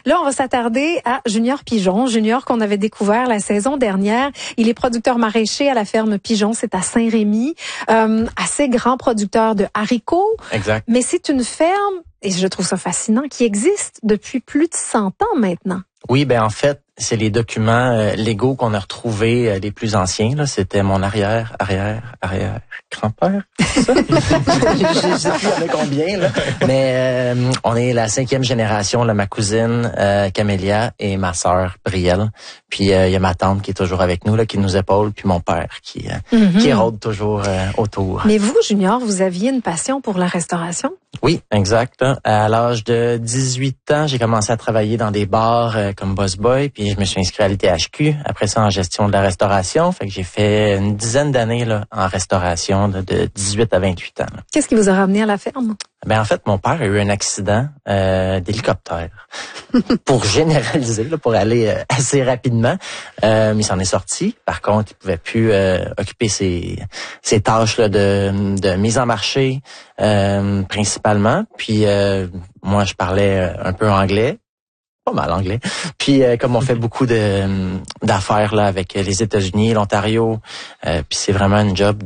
Là, on va s'attarder à Junior Pigeon. Junior qu'on avait découvert la saison dernière. Il est producteur maraîcher à la ferme Pigeon, c'est à Saint-Rémy. Assez grand producteur de haricots. Exact. Mais c'est une ferme, et je trouve ça fascinant, qui existe depuis plus de 100 ans maintenant. Oui, ben en fait, c'est les documents légaux qu'on a retrouvés les plus anciens. Là, c'était mon arrière-grand-père. C'est ça? Je sais plus avec combien là. Mais on est la 5e génération. Là, ma cousine Camélia et ma sœur Brielle. Puis il y a ma tante qui est toujours avec nous, là, qui nous épaule, puis mon père qui rôde toujours autour. Mais vous, Junior, vous aviez une passion pour la restauration? Oui, exact. À l'âge de 18 ans, j'ai commencé à travailler dans des bars comme Boss Boy, puis je me suis inscrit à l'ITHQ. Après ça, en gestion de la restauration. Fait que j'ai fait une dizaine d'années là en restauration, là, de 18 à 28 ans. Là. Qu'est-ce qui vous a ramené à la ferme? Ben en fait, mon père a eu un accident d'hélicoptère. Pour généraliser, là, pour aller assez rapidement, il s'en est sorti. Par contre, il pouvait plus occuper ses tâches là, de mise en marché principalement. Puis moi, je parlais un peu anglais. Pas mal anglais. Puis comme on fait beaucoup d'affaires là avec les États-Unis, l'Ontario, puis c'est vraiment une job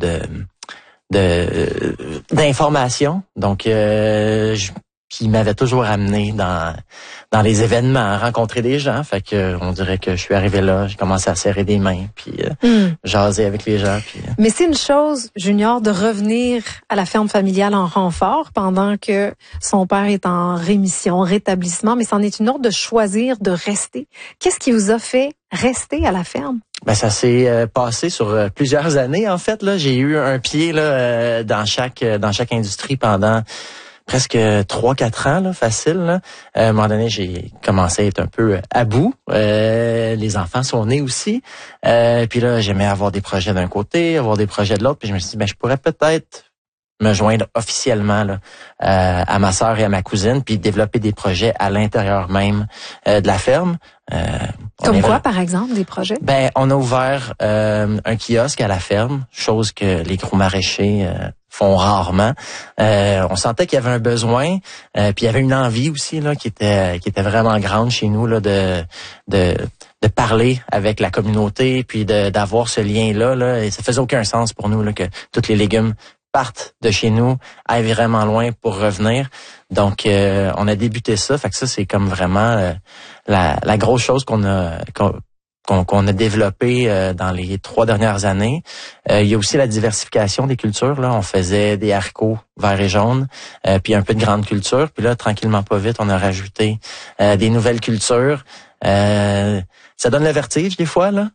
d'information. Donc puis il m'avait toujours amené dans les événements, rencontrer des gens. Fait que on dirait que je suis arrivé là, j'ai commencé à serrer des mains, puis jaser avec les gens. Puis, Mais c'est une chose, Junior, de revenir à la ferme familiale en renfort pendant que son père est en rémission, rétablissement. Mais c'en est une autre de choisir de rester. Qu'est-ce qui vous a fait rester à la ferme? Ben ça s'est passé sur plusieurs années en fait. Là, j'ai eu un pied là dans chaque industrie pendant presque 3-4 ans, là, facile. Là. À un moment donné, j'ai commencé à être un peu à bout. Les enfants sont nés aussi. Puis là, j'aimais avoir des projets d'un côté, avoir des projets de l'autre. Puis je me suis dit, ben je pourrais peut-être me joindre officiellement là, à ma sœur et à ma cousine, puis développer des projets à l'intérieur même de la ferme. Comme quoi, par exemple, des projets? Ben, on a ouvert un kiosque à la ferme, chose que les gros maraîchers font rarement. On sentait qu'il y avait un besoin, puis il y avait une envie aussi là qui était vraiment grande chez nous là de parler avec la communauté, puis d'avoir ce lien là. Et ça faisait aucun sens pour nous là que tous les légumes partent de chez nous, aillent vraiment loin pour revenir. Donc, on a débuté ça. Fait que ça, c'est comme vraiment la grosse chose qu'on a développé dans les 3 dernières années. Il y a aussi la diversification des cultures. Là, on faisait des haricots verts et jaunes, puis un peu de grande culture. Puis là, tranquillement, pas vite, on a rajouté des nouvelles cultures. Ça donne le vertige des fois. Là,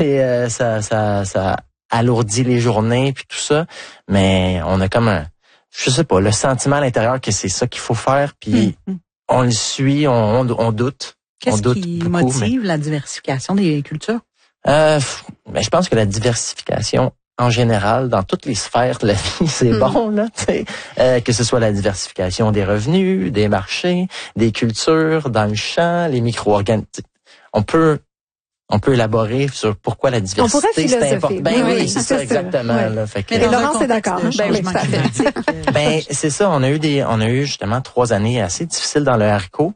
ça alourdit les journées puis tout ça, mais on a comme je sais pas, le sentiment à l'intérieur que c'est ça qu'il faut faire, puis on le suit, on doute. Qu'est-ce qui motive la diversification des cultures? Ben, je pense que la diversification en général, dans toutes les sphères de la vie, c'est bon, là, que ce soit la diversification des revenus, des marchés, des cultures, dans le champ, les micro-organismes. On peut élaborer sur pourquoi la diversité c'est important. Ben oui, c'est ça exactement. Ouais. Là, fait que, et Laurence est d'accord. Ben c'est ça. On a eu justement 3 années assez difficiles dans le haricot.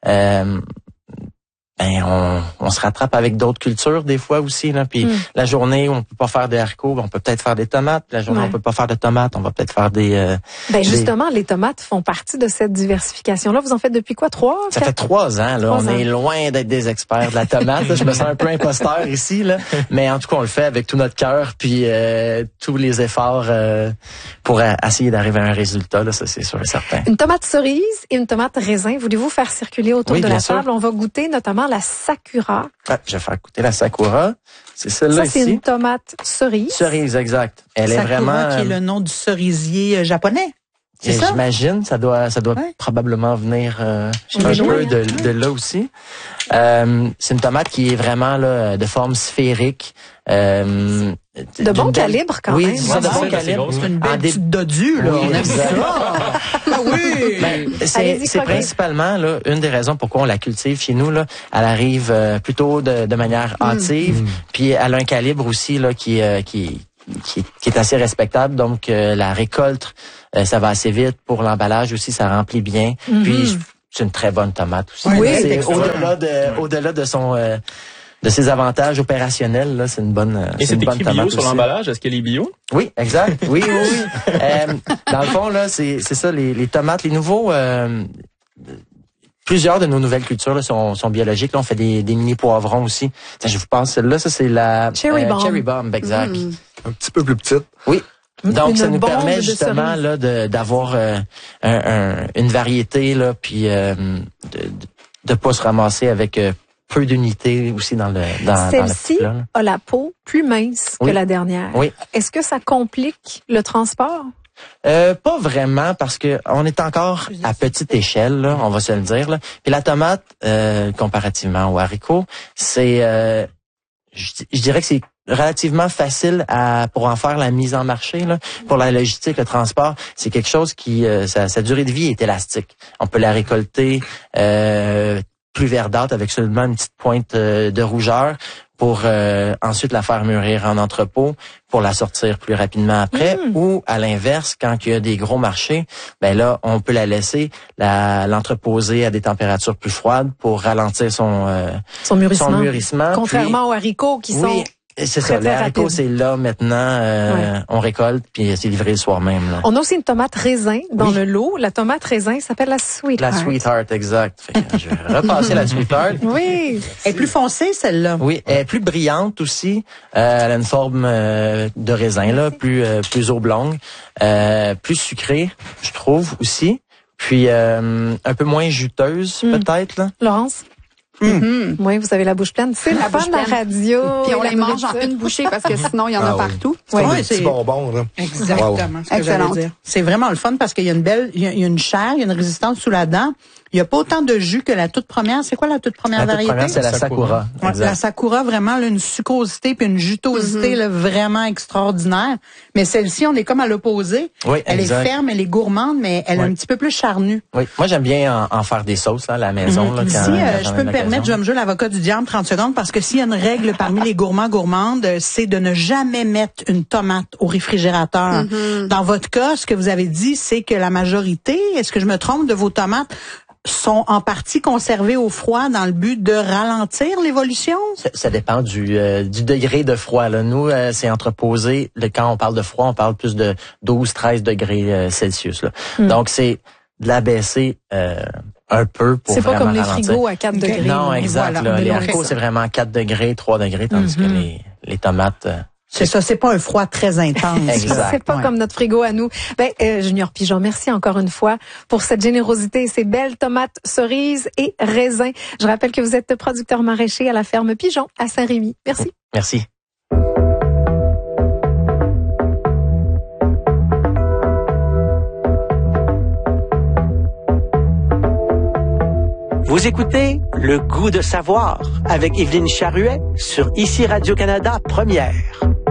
On se rattrape avec d'autres cultures des fois aussi là. Puis la journée où on peut pas faire de haricots, on peut peut-être faire des tomates. La journée où on peut pas faire de tomates, on va peut-être faire des. Justement, les tomates font partie de cette diversification-là. Vous en faites depuis quoi, 3? Ça fait 3 ans. Là, on est loin d'être des experts de la tomate. Là. Je me sens un peu imposteur ici, là. Mais en tout cas, on le fait avec tout notre cœur, puis tous les efforts pour essayer d'arriver à un résultat. Là, ça c'est sûr et certain. Une tomate cerise et une tomate raisin. Voulez-vous faire circuler autour de la table? On va goûter notamment la Sakura. Ah, je vais faire goûter la Sakura. C'est celle-là ici. Ça, c'est une tomate cerise. Cerise, exact. Elle Sakura, est vraiment... qui est le nom du cerisier japonais. C'est ça? J'imagine, ça doit probablement venir un peu de là aussi. C'est une tomate qui est vraiment là de forme sphérique. De bon calibre quand même. Oui, c'est de bon calibre. C'est une belle petite dodue, là. On aime ça. Ah oui! C'est principalement là une des raisons pourquoi on la cultive chez nous. Là, elle arrive plutôt de manière hâtive, puis elle a un calibre aussi là qui est assez respectable. Donc la récolte, ça va assez vite. Pour l'emballage aussi, ça remplit bien. Puis c'est une très bonne tomate aussi. Oui, C'est excellent. au-delà de son de ses avantages opérationnels, là, c'est une bonne Et c'est une bonne écrit tomate bio sur aussi. l'emballage. Est-ce qu'elle est bio? Oui, exact. Oui. Dans le fond, là, c'est ça, les tomates, les nouveaux. Plusieurs de nos nouvelles cultures là, sont biologiques. Là, on fait des mini poivrons aussi. Tiens, je vous passe celle-là. Ça, c'est la Cherry bomb. Cherry bomb, exact. Un petit peu plus petite. Oui. Donc, Une ça nous bombe permet de justement cerises. là d'avoir une variété là, puis de pas se ramasser avec peu d'unités aussi dans le dans Celle-ci le plat, là. a la peau plus mince que Oui. la dernière. Oui. Est-ce que ça complique le transport? Pas vraiment parce que on est encore à petite échelle, là, on va se le dire. Là. Puis la tomate, comparativement au haricot, c'est, je dirais que c'est relativement facile pour en faire la mise en marché. Là. Pour la logistique, le transport, c'est quelque chose qui, sa durée de vie est élastique. On peut la récolter plus verdâtre avec seulement une petite pointe de rougeur pour ensuite la faire mûrir en entrepôt pour la sortir plus rapidement après, ou à l'inverse, quand il y a des gros marchés, ben là, on peut la laisser l'entreposer à des températures plus froides pour ralentir son mûrissement. Contrairement aux haricots qui sont... Oui, c'est très, ça. Les très haricots, rapides. c'est là maintenant. On récolte puis c'est livré le soir même. Là. On a aussi une tomate raisin dans le lot. La tomate raisin s'appelle la Sweetheart. La Sweetheart, exact. Fait que je vais repasser la Sweetheart. Oui. Elle est plus foncée, celle-là. Oui, elle est plus brillante aussi. Elle a une forme de raisin là, plus oblongue, plus sucrée, je trouve aussi. Puis un peu moins juteuse peut-être là. Laurence? Oui, vous avez la bouche pleine. C'est la bouche fun de la pleine. radio. Puis on et la les mange en nourriture. une bouchée parce que sinon, il y en a oui. partout. C'est comme Ouais, des c'est- petits bonbons, là. Exactement. Ce que Excellente. j'allais dire. C'est vraiment le fun parce qu'il y a une belle, il y a une chair, il y a une résistance sous la dent. Il y a pas autant de jus que la toute première. C'est quoi la toute première La toute variété? première, c'est la Sakura. Ouais, Exact. la Sakura, vraiment, là, une sucrosité puis une jutosité là, vraiment extraordinaire. Mais celle-ci, on est comme à l'opposé. Oui, Elle exact. est ferme, elle est gourmande, mais elle est un petit peu plus charnue. Oui, moi j'aime bien en faire des sauces là, à la maison. Là, Si quand je j'en ai peux me permettre, l'occasion. je vais me jouer l'avocat du diable 30 secondes parce que s'il y a une règle parmi les gourmandes, c'est de ne jamais mettre une tomate au réfrigérateur. Dans votre cas, ce que vous avez dit, c'est que la majorité, est-ce que je me trompe, de vos tomates sont en partie conservées au froid dans le but de ralentir l'évolution? Ça dépend du degré de froid. Là. Nous, c'est entreposé. Quand on parle de froid, on parle plus de 12-13 degrés Celsius. Là. Donc, c'est de la baisser un peu pour C'est pas vraiment comme les ralentir. frigos à 4 degrés. Non, exact. Voilà, là. Les donc, haricots, ça. c'est vraiment 4 degrés, 3 degrés, tandis que les tomates... C'est ça, c'est pas un froid très intense. Exact. C'est pas Ouais. comme notre frigo à nous. Junior Pigeon, merci encore une fois pour cette générosité et ces belles tomates cerises et raisins. Je rappelle que vous êtes producteur maraîcher à la ferme Pigeon à Saint-Rémy. Merci. Merci. Vous écoutez Le goût de savoir avec Évelyne Charruet sur ICI Radio-Canada Première.